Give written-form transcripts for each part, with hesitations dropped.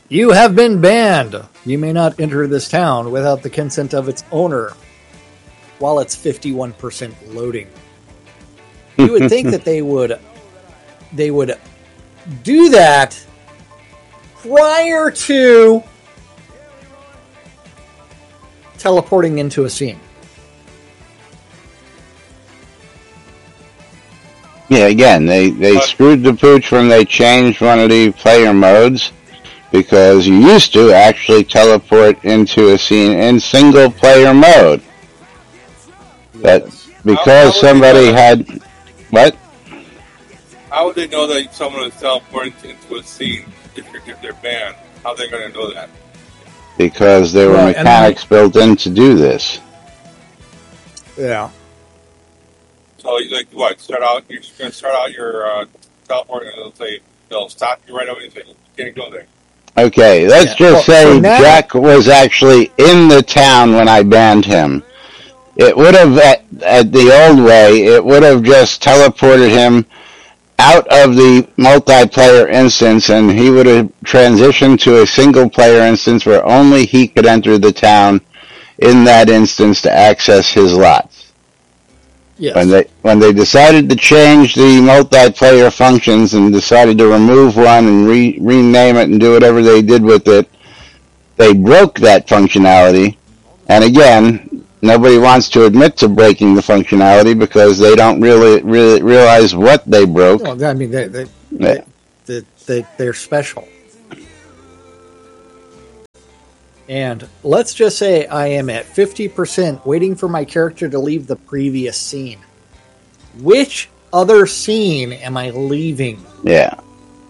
You have been banned. You may not enter this town without the consent of its owner while it's 51% loading. You would think that they would do that prior to teleporting into a scene. Yeah, again, they screwed the pooch when they changed one of the player modes, because you used to actually teleport into a scene in single player mode. But because somebody had... What? How would they know that someone is teleporting into a scene if they're banned? How are they going to know that? Because there were mechanics built in to do this. Yeah. So, like, what? You're going to start out your teleporting, and they'll stop you right away and say, you can't go there. Okay, let's just say Jack was actually in the town when I banned him. It would have, at the old way, it would have just teleported him out of the multiplayer instance, and he would have transitioned to a single player instance where only he could enter the town in that instance to access his lots. Yes. When they decided to change the multiplayer functions and decided to remove one and rename it and do whatever they did with it, they broke that functionality. And again, nobody wants to admit to breaking the functionality because they don't really realize what they broke. Well, I mean, they're special. And let's just say I am at 50% waiting for my character to leave the previous scene. Which other scene am I leaving? Yeah.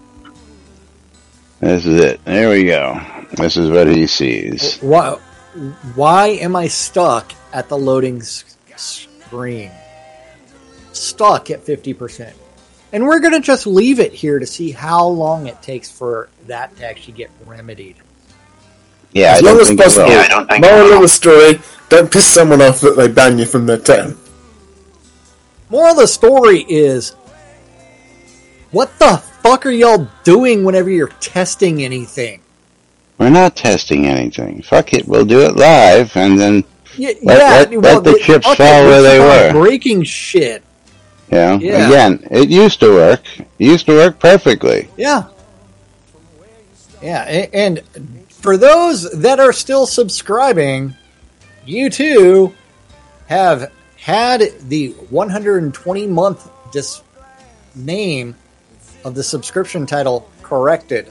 This is it. There we go. This is what he sees. Why am I stuck at the loading screen? Stuck at 50%. And we're going to just leave it here to see how long it takes for that to actually get remedied. Yeah, as long as possible. Moral of the story: don't piss someone off that they ban you from their town. Moral of the story is: what the fuck are y'all doing whenever you're testing anything? We're not testing anything. Fuck it, we'll do it live, and then let the chips fall where they were. Breaking shit. Yeah. Again, it used to work. It used to work perfectly. Yeah. Yeah, and for those that are still subscribing, you too have had the 120-month name of the subscription title corrected.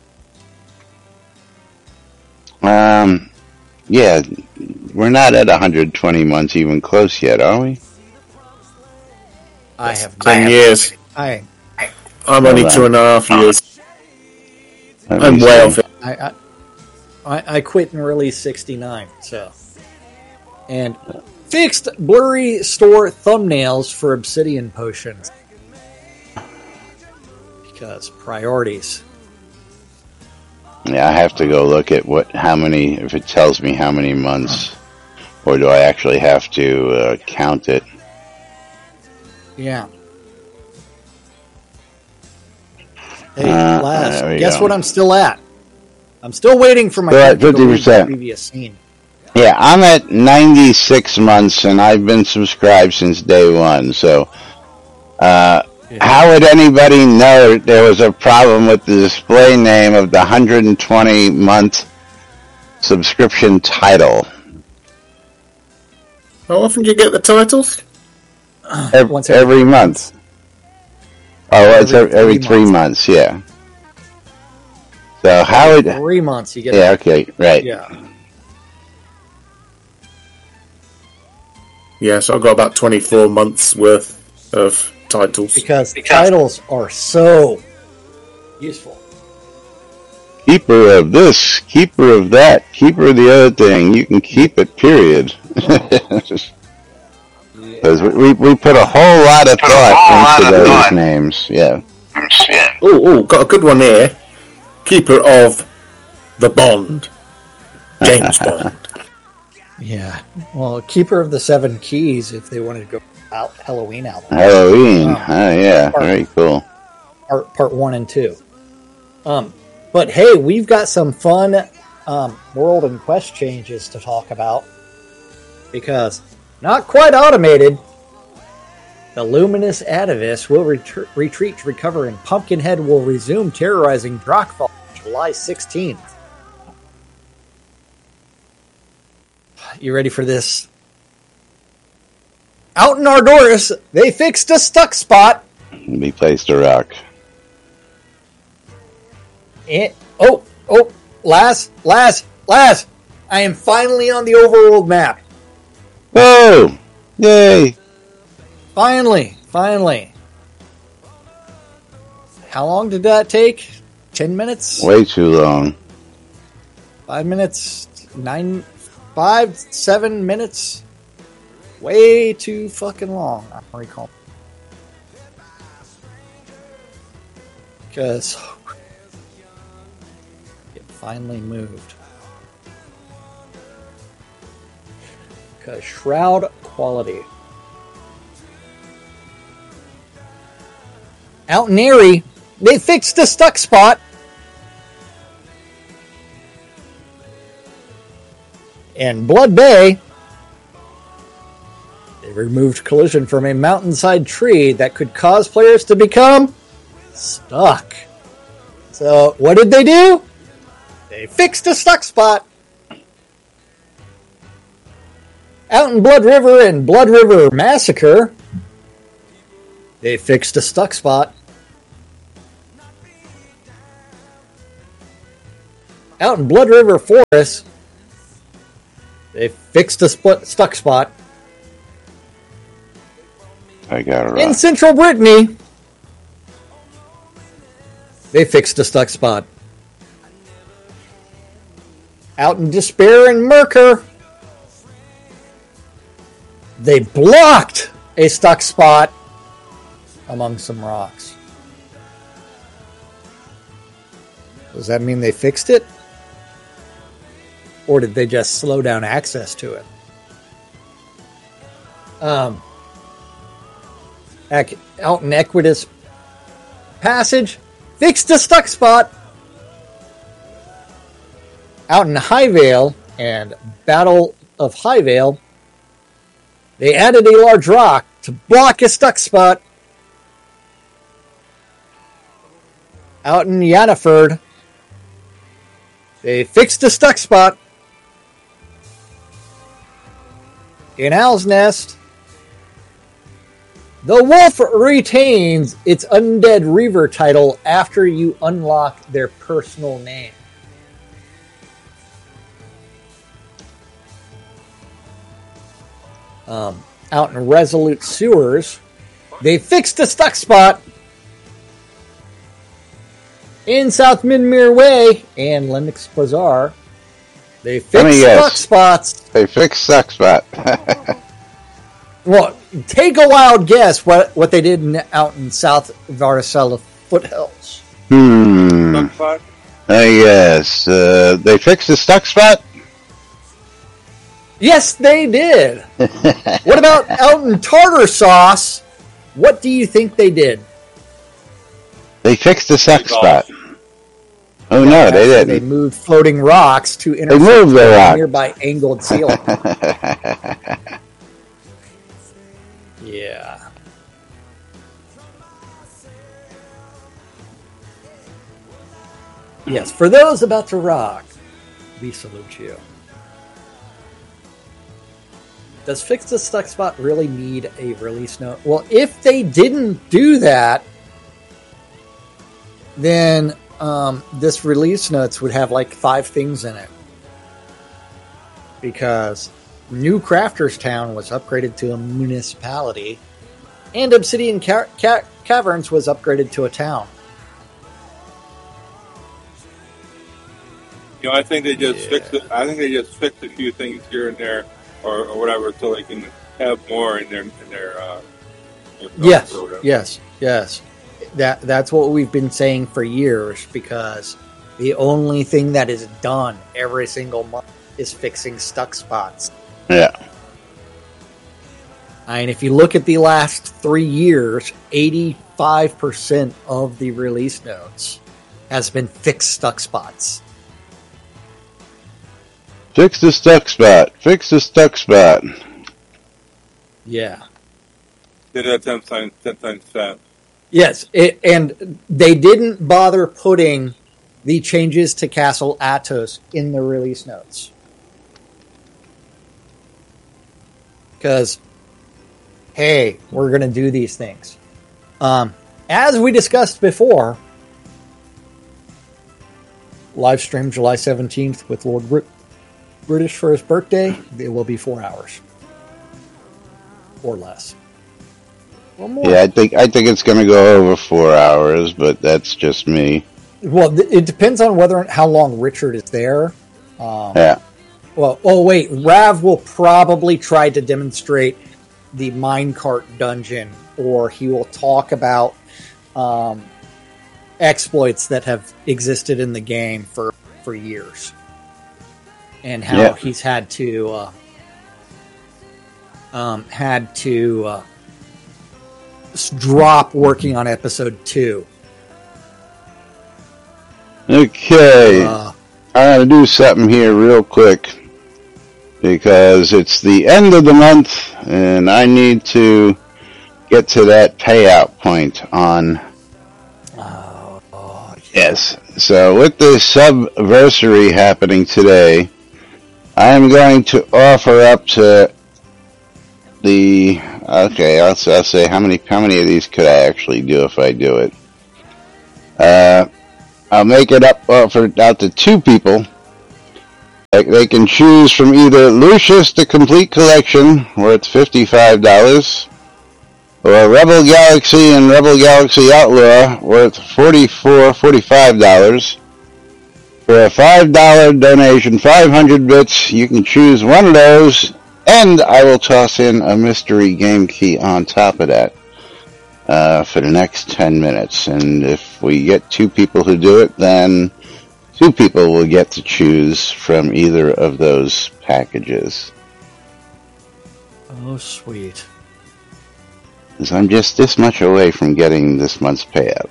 Yeah, we're not at 120 months even close yet, are we? I have 10 years. I'm only 2.5 years. I'm way off it. I quit in release 69, so. And fixed blurry store thumbnails for obsidian potions. Because priorities. Yeah, I have to go look at if it tells me how many months, or do I actually have to count it? Yeah. Hey, last, guess what I'm still at? I'm still waiting for my 50% previous scene. Yeah, I'm at 96 months, and I've been subscribed since day one. So, how would anybody know there was a problem with the display name of the 120-month subscription title? How often do you get the titles? Every month. Oh, it's every 3 months, yeah. So how would 3 months you get? Yeah, okay, right. Yeah, so I've got about 24 months worth of titles. Because titles are so useful. Keeper of this, keeper of that, keeper of the other thing. You can keep it, period. Because we put a whole lot of thought into those names. Yeah. Oh, got a good one here. Keeper of the Bond. James Bond. Yeah. Well, Keeper of the Seven Keys, if they wanted to go out Halloween album. Halloween. Yeah. Very cool. Part 1 and 2. But But hey, we've got some fun world and quest changes to talk about. Because, not quite automated, the luminous Atavis will retreat to recover, and Pumpkinhead will resume terrorizing Drakfall July 16th. You ready for this? Out in Ardoris, they fixed a stuck spot. We placed a rock. Last. I am finally on the overworld map. Whoa! Yay! Finally. How long did that take? 10 minutes? Way too long. 5 minutes? 7 minutes? Way too fucking long, I recall. Because it finally moved. Because Shroud quality. Out in Erie, they fixed the stuck spot. In Blood Bay, they removed collision from a mountainside tree that could cause players to become stuck. So, what did they do? They fixed a stuck spot. Out in Blood River and Blood River Massacre, they fixed a stuck spot. Out in Blood River Forest, they fixed a stuck spot. I got it right. In Central Brittany, they fixed a stuck spot. Out in Despair and Merkur, they blocked a stuck spot among some rocks. Does that mean they fixed it? Or did they just slow down access to it? Out in Equitas Passage, fixed a stuck spot. Out in Highvale and Battle of Highvale, they added a large rock to block a stuck spot. Out in Yannaford, they fixed a stuck spot. In Owl's Nest, the wolf retains its Undead Reaver title after you unlock their personal name. Out in Resolute Sewers, they fixed a stuck spot. In South Midmere Way and Lennox Bazaar, they fixed stuck spots. They fixed stuck spot. Well, take a wild guess what they did out in South Varicella Foothills. Stuck spot? Yes. They fixed the stuck spot? Yes, they did. What about out in Tartar Sauce? What do you think they did? They fixed the stuck spot. Oh no, they didn't. They moved floating rocks to intersect the nearby angled ceiling. Yeah. Yes, for those about to rock, we salute you. Does Fix the Stuck Spot really need a release note? Well, if they didn't do that, then this release notes would have like 5 things in it. Because New Crafters Town was upgraded to a municipality, and Obsidian Caverns was upgraded to a town. You know, I think they just fixed it. I think they just fixed a few things here and there, or whatever, so they can have more in their Yes. That's what we've been saying for years, because the only thing that is done every single month is fixing stuck spots. Yeah. And if you look at the last 3 years, 85% of the release notes has been fixed stuck spots. Fix the stuck spot. Fix the stuck spot. Yeah. Did that 10 times fast. Yes, and they didn't bother putting the changes to Castle Atos in the release notes. Because, hey, we're going to do these things. As we discussed before, live stream July 17th with Lord British for his birthday. It will be 4 hours. Or less. Or more. Yeah, I think it's going to go over 4 hours, but that's just me. Well, it depends on how long Richard is there. Yeah. Well, oh wait, Rav will probably try to demonstrate the minecart dungeon, or he will talk about exploits that have existed in the game for years, and how he's had to drop working on episode 2. Okay, I gotta do something here real quick because it's the end of the month and I need to get to that payout point on. Yes. So with the subversary happening today, I am going to offer up to the. Okay, I'll say how many of these could I actually do if I do it. I'll make it offer out to 2 people. They can choose from either Lucius the Complete Collection, worth $55, or Rebel Galaxy and Rebel Galaxy Outlaw, worth $45. For a $5 donation, 500 bits, you can choose one of those, and I will toss in a mystery game key on top of that for the next 10 minutes. And if we get 2 people who do it, then 2 people will get to choose from either of those packages. Oh, sweet. Because I'm just this much away from getting this month's payout.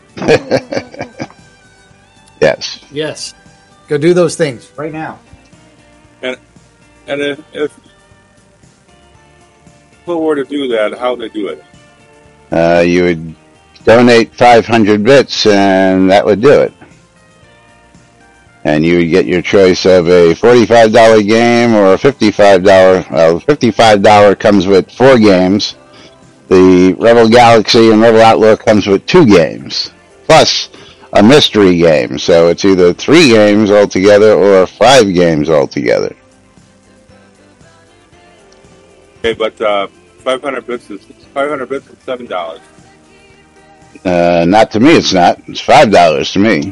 Yes. Yes. Go do those things right now. And if people were to do that, how would they do it? You would donate 500 bits, and that would do it. And you would get your choice of a $45 game or a $55. Well, $55 comes with 4 games. The Rebel Galaxy and Rebel Outlaw comes with 2 games, plus a mystery game. So it's either 3 games altogether or 5 games altogether. Okay, but 500 bits is $7. Not to me, it's not. It's $5 to me.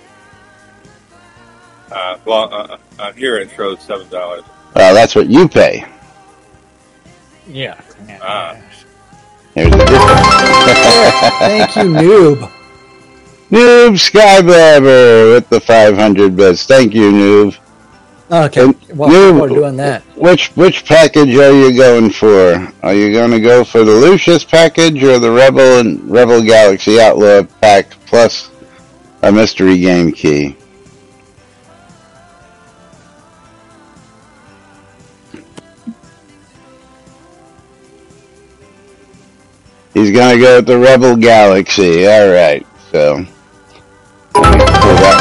On here it shows $7. Well, that's what you pay. Yeah. There's a difference. Thank you, Noob. Noob Skyblabber with the 500 bits. Thank you, Noob. Okay, well, Noob, we're doing that. Which package are you going for? Are you going to go for the Lucius package or the Rebel and Rebel Galaxy Outlaw pack plus a mystery game key? He's going to go with the Rebel Galaxy. All right, so let me pull that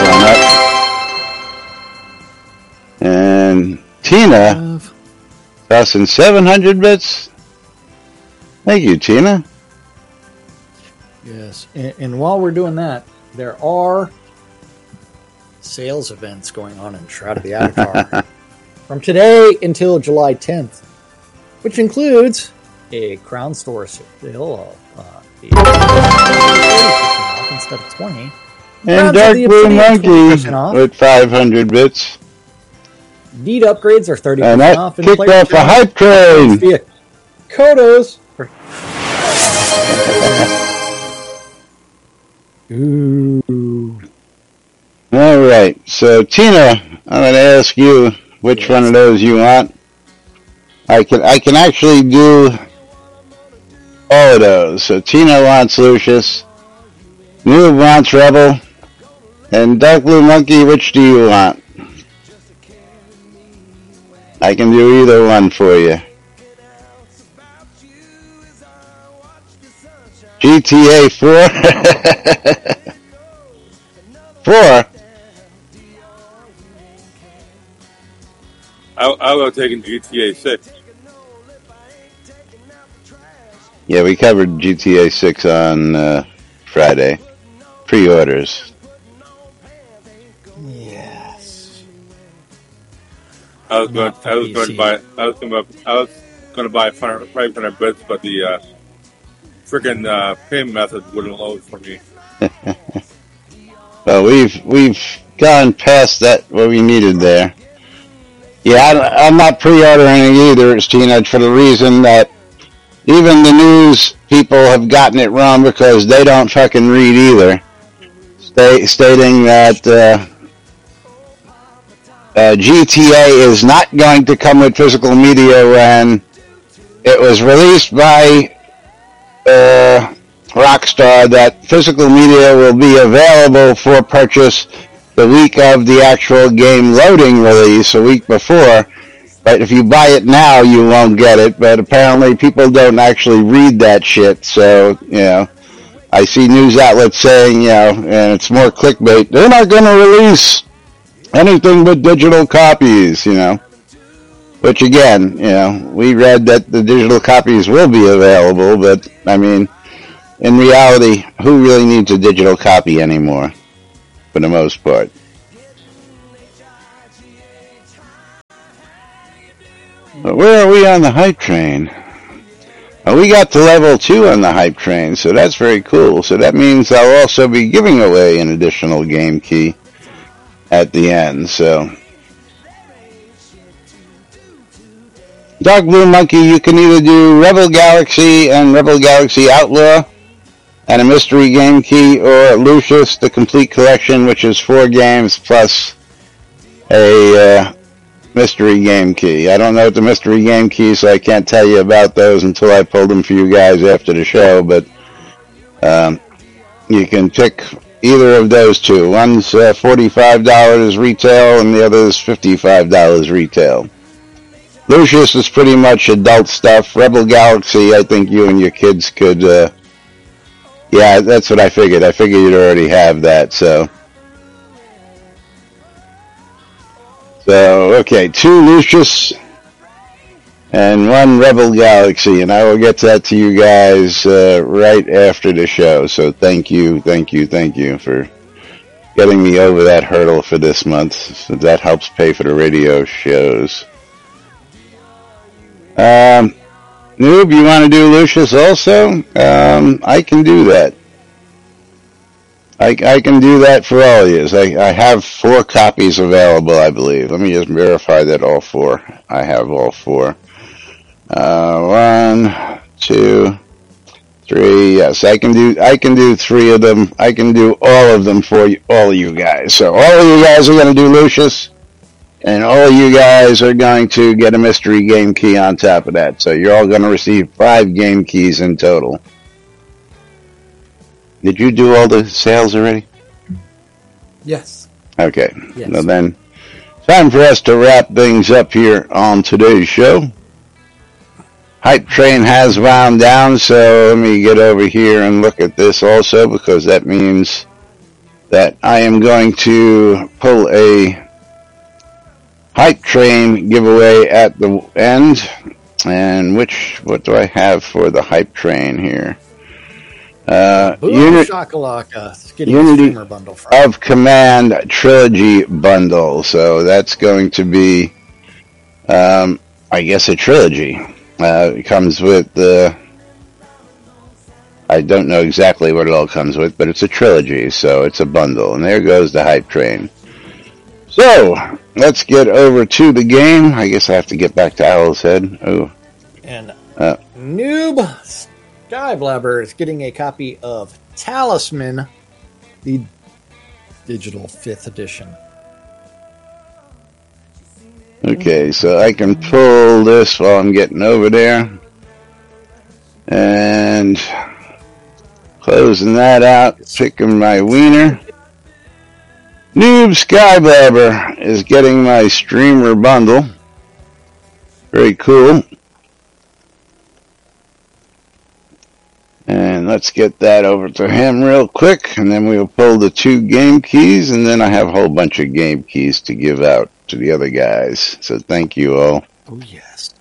one up. And Tina, tossing 700 bits. Thank you, Tina. Yes, and while we're doing that, there are sales events going on in Shroud of the Avatar from today until July 10th, which includes a Crown Store sale of instead of 20. And Dark Blue Monkey with 500 bits. Need upgrades are 30% and that off. Kicked off a hype train. Via Kodos. Ooh. All right, so Tina, I'm going to ask you which one of those you want. I can actually do all of those. So Tina wants Lucius, Noob wants Rebel, And Dark Blue Monkey, which do you want? I can do either one for you. GTA 4? 4? I would have taken GTA 6. Yeah, we covered GTA 6 on Friday. Pre-orders. Yes. I was going to buy 500 bits, but the freaking payment method wouldn't load for me. Well, we've gone past that what we needed there. Yeah, I'm not pre-ordering it either, Stina, for the reason that even the news people have gotten it wrong because they don't fucking read either. Stating that GTA is not going to come with physical media when it was released by Rockstar that physical media will be available for purchase the week of the actual game loading release, a week before. But if you buy it now, you won't get it. But apparently people don't actually read that shit. So, I see news outlets saying, and it's more clickbait, they're not going to release anything but digital copies, Which again, we read that the digital copies will be available, but, I mean, in reality, who really needs a digital copy anymore, for the most part? But where are we on the hype train? Well, we got to level 2 on the hype train, so that's very cool. So that means I'll also be giving away an additional game key at the end, so. Dark Blue Monkey, you can either do Rebel Galaxy and Rebel Galaxy Outlaw and a mystery game key, or Lucius, the complete collection, which is 4 games plus a mystery game key. I don't know what the mystery game key, so I can't tell you about those until I pull them for you guys after the show, but you can pick either of those two. One's $45 retail and the other is $55 retail. Lucius is pretty much adult stuff. Rebel Galaxy, I think you and your kids could, yeah, that's what I figured. I figured you'd already have that, so. So, okay, 2 Lucius and 1 Rebel Galaxy, and I will get that to you guys right after the show. So thank you for getting me over that hurdle for this month. So that helps pay for the radio shows. Noob, you want to do Lucius also? I can do that. I can do that for all of you. I have 4 copies available, I believe. Let me just verify that all 4. I have all 4. 1, 2, 3. Yes, I can do 3 of them. I can do all of them for you, all of you guys. So all of you guys are going to do Lucius, and all of you guys are going to get a mystery game key on top of that. So you're all going to receive 5 game keys in total. Did you do all the sales already? Yes. Okay. Yes. Well then, time for us to wrap things up here on today's show. Hype train has wound down, so let me get over here and look at this also, because that means that I am going to pull a hype train giveaway at the end. And what do I have for the hype train here? Unity bundle of Command Trilogy bundle. So that's going to be, I guess, a trilogy. It comes with I don't know exactly what it all comes with, but it's a trilogy, so it's a bundle. And there goes the hype train. So let's get over to the game. I guess I have to get back to Owl's Head. Oh, and Noob Skyblabber is getting a copy of Talisman, the digital 5th edition. Okay, so I can pull this while I'm getting over there. And closing that out, picking my wiener. Noob Skyblabber is getting my streamer bundle. Very cool. And let's get that over to him real quick, and then we'll pull the 2 game keys, and then I have a whole bunch of game keys to give out to the other guys. So thank you all. Oh, yes.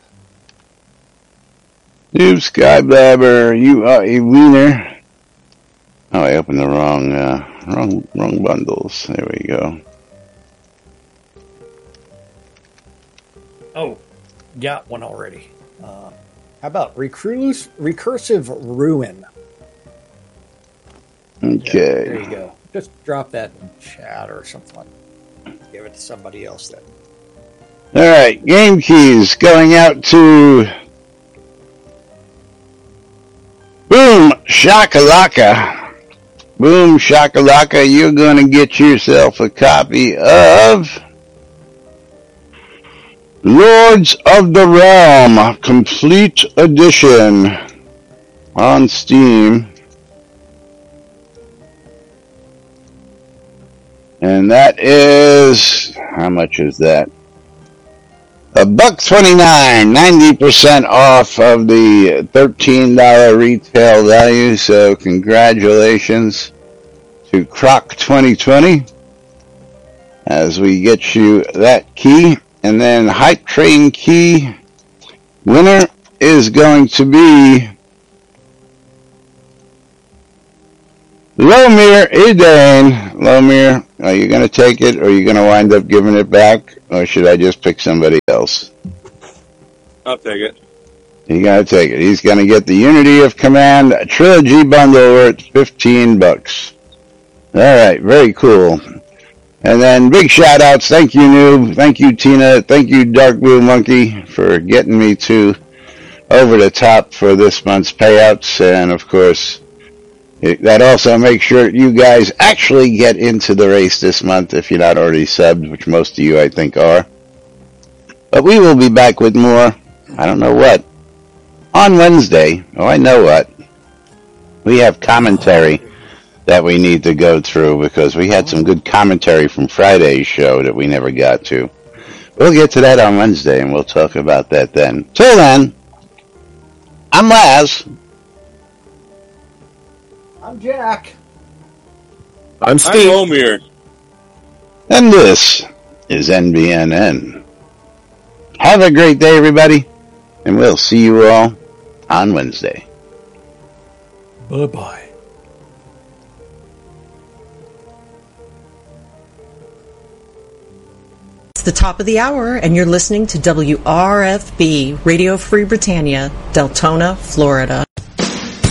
Noob Skyblabber, you are a wiener. Oh, I opened the wrong bundles. There we go. Oh, got one already. How about Recursive Ruin? Okay. Yeah, there you go. Just drop that in chat or something. Give it to somebody else then. All right, game keys going out to Boom Shakalaka. Boom Shakalaka, you're going to get yourself a copy of Lords of the Realm Complete Edition on Steam. And that is, how much is that? $1.29, 90% off of the $13 retail value. So congratulations to Croc 2020 as we get you that key. And then Hype Train key winner is going to be Lomir Edane. Lomir, are you going to take it, or are you going to wind up giving it back, or should I just pick somebody else? I'll take it. You got to take it. He's going to get the Unity of Command Trilogy bundle worth $15. All right, very cool. And then big shout outs. Thank you, Noob. Thank you, Tina. Thank you, Dark Blue Monkey, for getting me to over the top for this month's payouts. And of course, that also makes sure you guys actually get into the race this month if you're not already subbed, which most of you I think are. But we will be back with more, I don't know what, on Wednesday. Oh, I know what. We have commentary that we need to go through because we had some good commentary from Friday's show that we never got to. We'll get to that on Wednesday and we'll talk about that then. Till then, I'm Laz. I'm Jack. I'm Steve. I'm Omir. And this is NBNN. Have a great day, everybody, and we'll see you all on Wednesday. Bye-bye. It's the top of the hour, and you're listening to WRFB, Radio Free Britannia, Deltona, Florida.